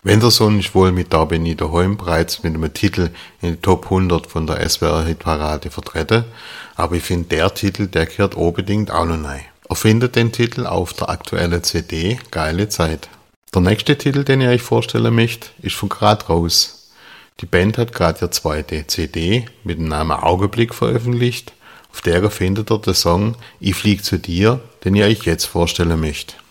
Wenderson ist wohl mit Da bin ich daheim bereits mit einem Titel in den Top 100 von der SWR-Hitparade vertreten, aber ich finde, der Titel, der gehört unbedingt auch noch rein. Er findet den Titel auf der aktuellen CD Geile Zeit. Der nächste Titel, den ich euch vorstellen möchte, ist von Grad raus. Die Band hat gerade ihre zweite CD mit dem Namen Augenblick veröffentlicht. Auf der findet ihr den Song Ich flieg zu dir, den ich euch jetzt vorstellen möchte.